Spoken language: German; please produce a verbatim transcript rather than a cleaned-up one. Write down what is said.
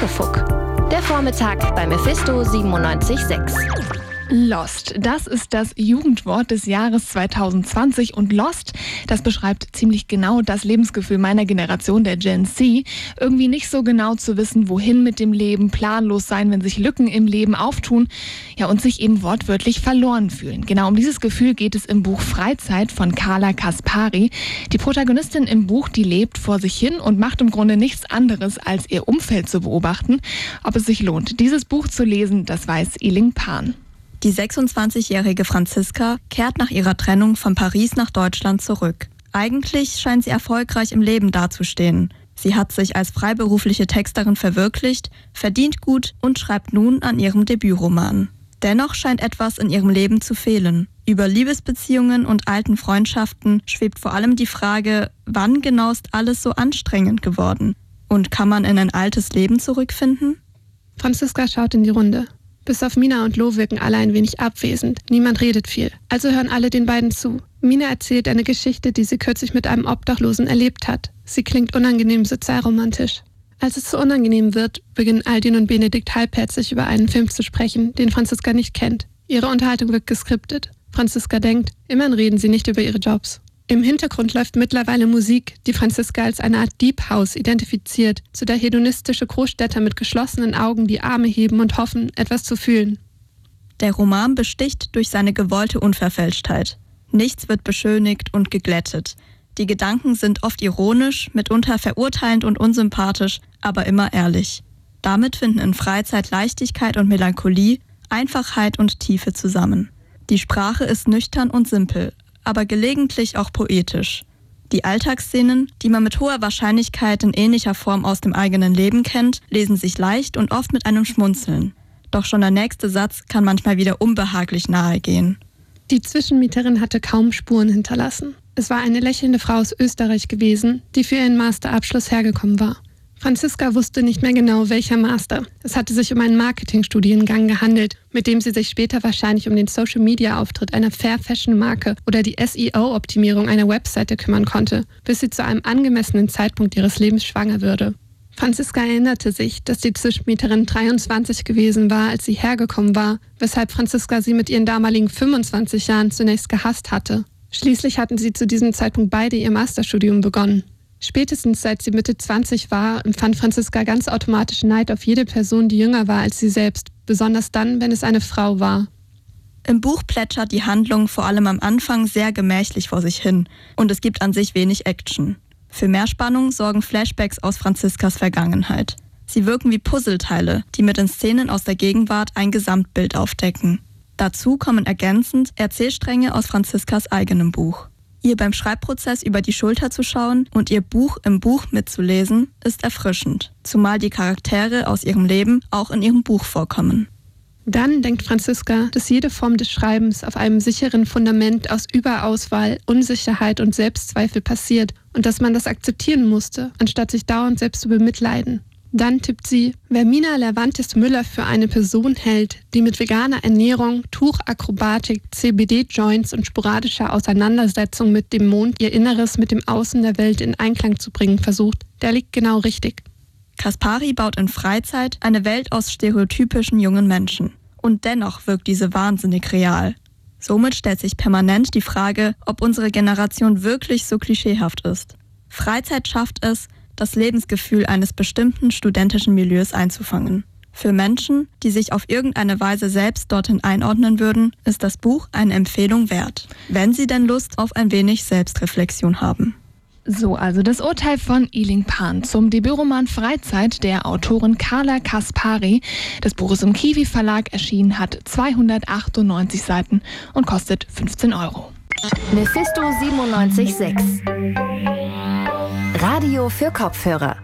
Muckefuck. Der Vormittag bei Mephisto siebenundneunzig Komma sechs. Lost, das ist das Jugendwort des Jahres zwanzig zwanzig und Lost, das beschreibt ziemlich genau das Lebensgefühl meiner Generation, der Gen Z. Irgendwie nicht so genau zu wissen, wohin mit dem Leben, planlos sein, wenn sich Lücken im Leben auftun, ja, und sich eben wortwörtlich verloren fühlen. Genau um dieses Gefühl geht es im Buch Freizeit von Carla Kaspari. Die Protagonistin im Buch, die lebt vor sich hin und macht im Grunde nichts anderes, als ihr Umfeld zu beobachten. Ob es sich lohnt, dieses Buch zu lesen, das weiß Iling Pan. Die sechsundzwanzigjährige Franziska kehrt nach ihrer Trennung von Paris nach Deutschland zurück. Eigentlich scheint sie erfolgreich im Leben dazustehen. Sie hat sich als freiberufliche Texterin verwirklicht, verdient gut und schreibt nun an ihrem Debütroman. Dennoch scheint etwas in ihrem Leben zu fehlen. Über Liebesbeziehungen und alten Freundschaften schwebt vor allem die Frage, wann genau ist alles so anstrengend geworden? Und kann man in ein altes Leben zurückfinden? Franziska schaut in die Runde. Bis auf Mina und Lo wirken alle ein wenig abwesend. Niemand redet viel. Also hören alle den beiden zu. Mina erzählt eine Geschichte, die sie kürzlich mit einem Obdachlosen erlebt hat. Sie klingt unangenehm sozialromantisch. Als es zu unangenehm wird, beginnen Aldin und Benedikt halbherzig über einen Film zu sprechen, den Franziska nicht kennt. Ihre Unterhaltung wirkt geskriptet. Franziska denkt, immerhin reden sie nicht über ihre Jobs. Im Hintergrund läuft mittlerweile Musik, die Franziska als eine Art Deep House identifiziert, zu der hedonistische Großstädter mit geschlossenen Augen die Arme heben und hoffen, etwas zu fühlen. Der Roman besticht durch seine gewollte Unverfälschtheit. Nichts wird beschönigt und geglättet. Die Gedanken sind oft ironisch, mitunter verurteilend und unsympathisch, aber immer ehrlich. Damit finden in Freizeit Leichtigkeit und Melancholie, Einfachheit und Tiefe zusammen. Die Sprache ist nüchtern und simpel, aber gelegentlich auch poetisch. Die Alltagsszenen, die man mit hoher Wahrscheinlichkeit in ähnlicher Form aus dem eigenen Leben kennt, lesen sich leicht und oft mit einem Schmunzeln. Doch schon der nächste Satz kann manchmal wieder unbehaglich nahe gehen. Die Zwischenmieterin hatte kaum Spuren hinterlassen. Es war eine lächelnde Frau aus Österreich gewesen, die für ihren Masterabschluss hergekommen war. Franziska wusste nicht mehr genau, welcher Master. Es hatte sich um einen Marketingstudiengang gehandelt, mit dem sie sich später wahrscheinlich um den Social-Media-Auftritt einer Fair-Fashion-Marke oder die S E O-Optimierung einer Webseite kümmern konnte, bis sie zu einem angemessenen Zeitpunkt ihres Lebens schwanger würde. Franziska erinnerte sich, dass die Zwischenmieterin dreiundzwanzig gewesen war, als sie hergekommen war, weshalb Franziska sie mit ihren damaligen fünfundzwanzig Jahren zunächst gehasst hatte. Schließlich hatten sie zu diesem Zeitpunkt beide ihr Masterstudium begonnen. Spätestens seit sie Mitte zwanzig war, empfand Franziska ganz automatisch Neid auf jede Person, die jünger war als sie selbst, besonders dann, wenn es eine Frau war. Im Buch plätschert die Handlung vor allem am Anfang sehr gemächlich vor sich hin und es gibt an sich wenig Action. Für mehr Spannung sorgen Flashbacks aus Franziskas Vergangenheit. Sie wirken wie Puzzleteile, die mit den Szenen aus der Gegenwart ein Gesamtbild aufdecken. Dazu kommen ergänzend Erzählstränge aus Franziskas eigenem Buch. Ihr beim Schreibprozess über die Schulter zu schauen und ihr Buch im Buch mitzulesen, ist erfrischend, zumal die Charaktere aus ihrem Leben auch in ihrem Buch vorkommen. Dann denkt Franziska, dass jede Form des Schreibens auf einem sicheren Fundament aus Überauswahl, Unsicherheit und Selbstzweifel passiert und dass man das akzeptieren musste, anstatt sich dauernd selbst zu bemitleiden. Dann tippt sie, wer Mina Lervantes Müller für eine Person hält, die mit veganer Ernährung, Tuchakrobatik, C B D-Joints und sporadischer Auseinandersetzung mit dem Mond ihr Inneres mit dem Außen der Welt in Einklang zu bringen versucht, der liegt genau richtig. Kaspari baut in Freizeit eine Welt aus stereotypischen jungen Menschen. Und dennoch wirkt diese wahnsinnig real. Somit stellt sich permanent die Frage, ob unsere Generation wirklich so klischeehaft ist. Freizeit schafft es, das Lebensgefühl eines bestimmten studentischen Milieus einzufangen. Für Menschen, die sich auf irgendeine Weise selbst dorthin einordnen würden, ist das Buch eine Empfehlung wert, wenn sie denn Lust auf ein wenig Selbstreflexion haben. So, also das Urteil von Iling Pan zum Debütroman Freizeit der Autorin Carla Kaspari. Das Buch ist im Kiwi Verlag erschienen, hat zweihundertachtundneunzig Seiten und kostet fünfzehn Euro. Mephisto siebenundneunzig Komma sechs. Radio für Kopfhörer.